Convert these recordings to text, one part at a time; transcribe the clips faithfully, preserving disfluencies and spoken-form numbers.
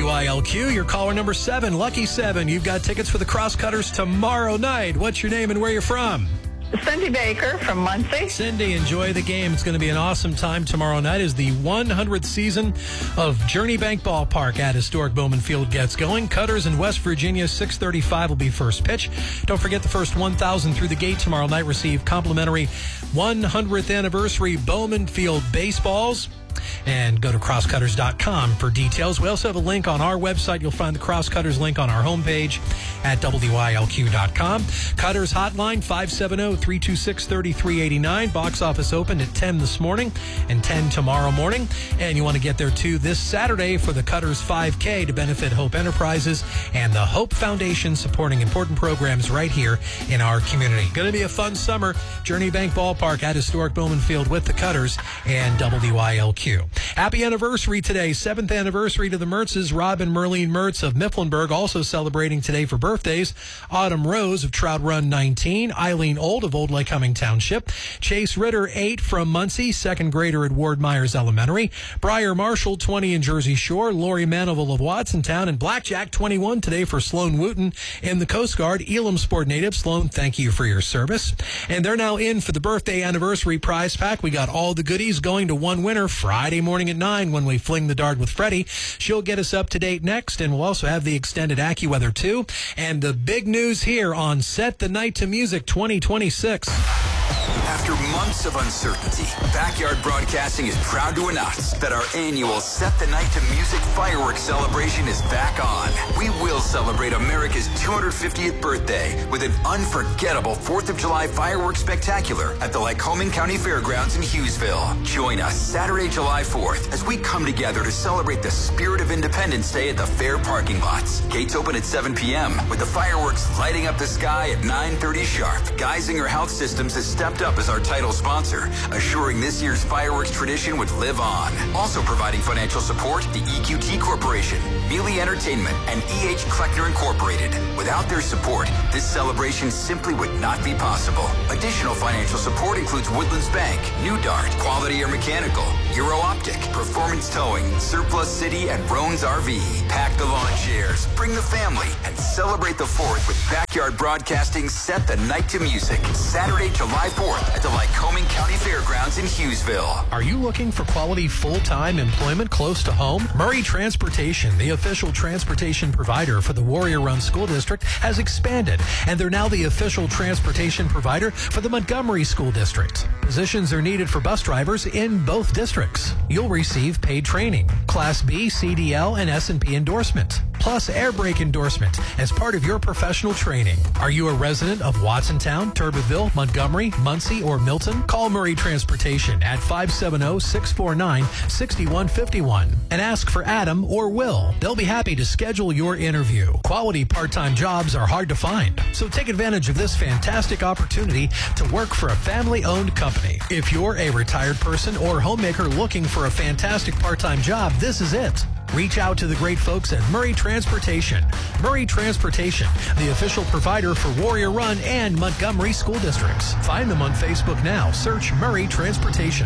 I L Q. You're caller number seven, lucky seven. You've got tickets for the Crosscutters tomorrow night. What's your name and where you're from? Cindy Baker from Muncie. Cindy, enjoy the game. It's going to be an awesome time tomorrow night as the one hundredth season of Journey Bank Ballpark at historic Bowman Field gets going. Cutters in West Virginia, six thirty-five will be first pitch. Don't forget the first one thousand through the gate tomorrow night receive complimentary one hundredth anniversary Bowman Field baseballs. And go to crosscutters dot com for details. We also have a link on our website. You'll find the Crosscutters link on our homepage at W I L Q dot com. Cutters hotline five seven zero, three two six, three three eight nine. Box office opened at ten this morning and ten tomorrow morning. And you want to get there too this Saturday for the Cutters five K to benefit Hope Enterprises and the Hope Foundation, supporting important programs right here in our community. Going to be a fun summer. Journey Bank Ballpark at historic Bowman Field with the Cutters and W I L Q. Happy anniversary today, seventh anniversary to the Mertzes. Rob and Merlene Mertz of Mifflinburg also celebrating today for birthdays. Autumn Rose of Trout Run nineteen. Eileen Old of Old Lake Humming Township. Chase Ritter, eight from Muncie, second grader at Ward Myers Elementary. Briar Marshall, twenty in Jersey Shore. Lori Manival of Watsontown. And Blackjack, twenty-one today for Sloan Wooten in the Coast Guard. Elam Sport native. Sloan, thank you for your service. And they're now in for the birthday anniversary prize pack. We got all the goodies going to one winner Friday morning at nine when we fling the dart with Freddie. She'll get us up to date next, and we'll also have the extended AccuWeather too. And the big news here on Set the Night to Music twenty twenty-six. After months of uncertainty, Backyard Broadcasting is proud to announce that our annual Set the Night to Music fireworks celebration is back on. We will celebrate America's two hundred fiftieth birthday with an unforgettable fourth of July fireworks spectacular at the Lycoming County Fairgrounds in Hughesville. Join us Saturday, July fourth, as we come together to celebrate the spirit of Independence Day at the fair parking lots. Gates open at seven p.m. with the fireworks lighting up the sky at nine thirty sharp. Geisinger Health Systems has stepped up as our title sponsor, assuring this year's fireworks tradition would live on. Also providing financial support, the E Q T Corporation, Mealy Entertainment, and E H Kleckner Incorporated. Without their support, this celebration simply would not be possible. Additional financial support includes Woodlands Bank, New Dart, Quality Air Mechanical, Euro Optic, Performance Towing, Surplus City, and Roan's R V. Pack the lawn chairs, bring the family, and celebrate the fourth with Backyard Broadcasting. Set the Night to Music, Saturday, July fourth at the Lycoming County Fairgrounds in Hughesville. Are you looking for quality full-time employment close to home? Murray Transportation, the official transportation provider for the Warrior Run School District, has expanded, and they're now the official transportation provider for the Montgomery School District. Positions are needed for bus drivers in both districts. You'll receive paid training, Class B, C D L, and S and P endorsement, plus air brake endorsement as part of your professional training. Are you a resident of Watsontown, Turbeville, Montgomery, Muncie, or Milton? Call Murray Transportation at five seven zero, six four nine, six one five one and ask for Adam or Will. They'll be happy to schedule your interview. Quality part-time jobs are hard to find, so take advantage of this fantastic opportunity to work for a family-owned company. If you're a retired person or homemaker looking for a fantastic part-time job, this is it. Reach out to the great folks at Murray Transportation. Murray Transportation, the official provider for Warrior Run and Montgomery School Districts. Find them on Facebook now. Search Murray Transportation.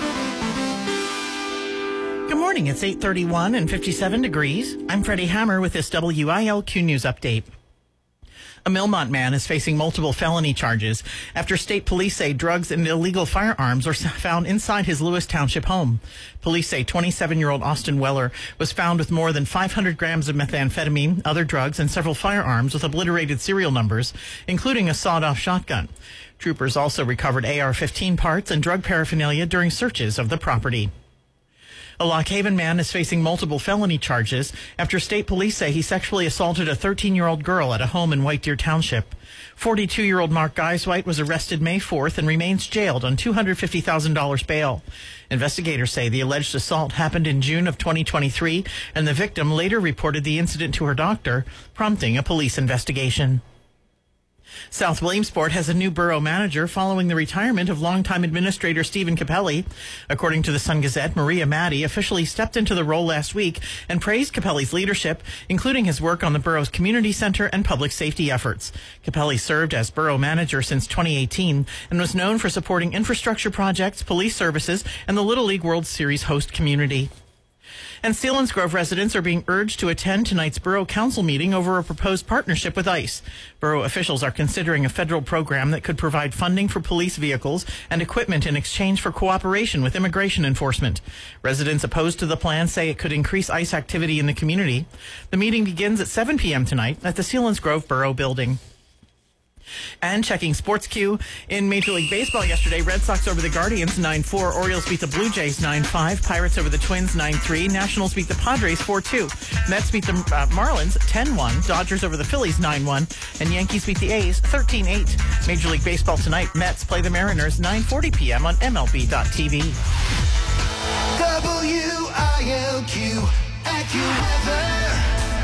Good morning. It's eight thirty-one and fifty-seven degrees. I'm Freddie Hammer with this W I L Q News Update. A Millmont man is facing multiple felony charges after state police say drugs and illegal firearms were found inside his Lewis Township home. Police say twenty-seven-year-old Austin Weller was found with more than five hundred grams of methamphetamine, other drugs, and several firearms with obliterated serial numbers, including a sawed-off shotgun. Troopers also recovered A R fifteen parts and drug paraphernalia during searches of the property. A Lock Haven man is facing multiple felony charges after state police say he sexually assaulted a thirteen-year-old girl at a home in White Deer Township. forty-two-year-old Mark Geiswhite was arrested May fourth and remains jailed on two hundred fifty thousand dollars bail. Investigators say the alleged assault happened in June of twenty twenty-three, and the victim later reported the incident to her doctor, prompting a police investigation. South Williamsport has a new borough manager following the retirement of longtime administrator Stephen Capelli. According to the Sun-Gazette, Maria Maddy officially stepped into the role last week and praised Capelli's leadership, including his work on the borough's community center and public safety efforts. Capelli served as borough manager since twenty eighteen and was known for supporting infrastructure projects, police services, and the Little League World Series host community. And Selinsgrove residents are being urged to attend tonight's Borough Council meeting over a proposed partnership with ICE. Borough officials are considering a federal program that could provide funding for police vehicles and equipment in exchange for cooperation with immigration enforcement. Residents opposed to the plan say it could increase ICE activity in the community. The meeting begins at seven p.m. tonight at the Selinsgrove Borough Building. And checking Sports Q in Major League Baseball yesterday, Red Sox over the Guardians nine four, Orioles beat the Blue Jays nine five, Pirates over the Twins nine three, Nationals beat the Padres four two, Mets beat the uh, Marlins ten one, Dodgers over the Phillies nine one, and Yankees beat the A's thirteen eight. Major League Baseball tonight, Mets play the Mariners nine forty p.m. on M L B dot T V. W I L Q AccuWeather.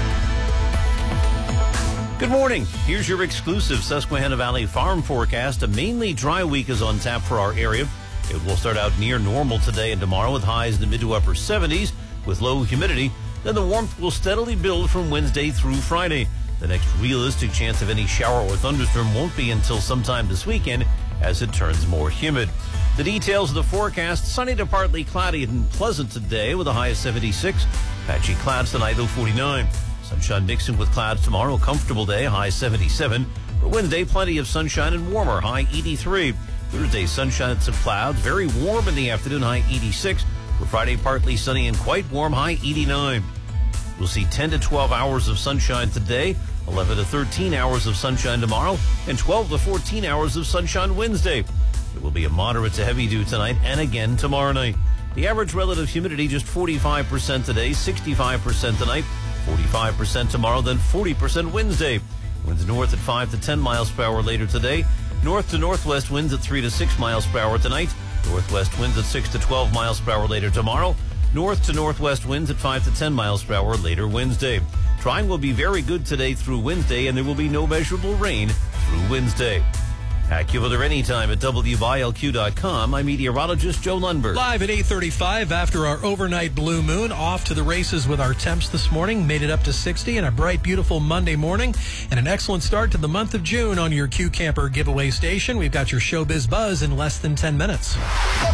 Good morning. Here's your exclusive Susquehanna Valley farm forecast. A mainly dry week is on tap for our area. It will start out near normal today and tomorrow with highs in the mid to upper seventies with low humidity. Then the warmth will steadily build from Wednesday through Friday. The next realistic chance of any shower or thunderstorm won't be until sometime this weekend as it turns more humid. The details of the forecast: sunny to partly cloudy and pleasant today with a high of seventy-six. Patchy clouds tonight, low forty-nine. Sunshine mixing with clouds tomorrow, a comfortable day, high seventy-seven. For Wednesday, plenty of sunshine and warmer, high eighty-three. Thursday, sunshine and some clouds, very warm in the afternoon, high eighty-six. For Friday, partly sunny and quite warm, high eighty-nine. We'll see ten to twelve hours of sunshine today, eleven to thirteen hours of sunshine tomorrow, and twelve to fourteen hours of sunshine Wednesday. It will be a moderate to heavy dew tonight and again tomorrow night. The average relative humidity just forty-five percent today, sixty-five percent tonight, forty-five percent tomorrow, then forty percent Wednesday. Winds north at five to ten miles per hour later today. North to northwest winds at three to six miles per hour tonight. Northwest winds at six to twelve miles per hour later tomorrow. North to northwest winds at five to ten miles per hour later Wednesday. Drying will be very good today through Wednesday, and there will be no measurable rain through Wednesday. AccuWeather anytime at W I L Q dot com. I'm meteorologist Joe Lundberg. Live at eight thirty-five after our overnight blue moon. Off to the races with our temps this morning. Made it up to sixty and a bright, beautiful Monday morning. And an excellent start to the month of June on your Q Camper giveaway station. We've got your Showbiz Buzz in less than ten minutes.